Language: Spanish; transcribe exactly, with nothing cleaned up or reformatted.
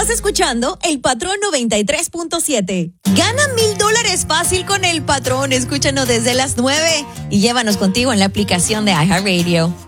Estás escuchando El Patrón noventa y tres punto siete. Gana mil dólares fácil con El Patrón. Escúchanos desde las nueve y llévanos contigo en la aplicación de iHeartRadio.